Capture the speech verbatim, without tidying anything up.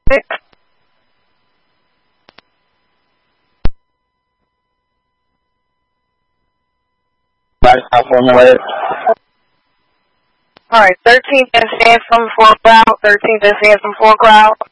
six. All right, thirteenth and stand from four crowd. thirteenth and stand from four crowd.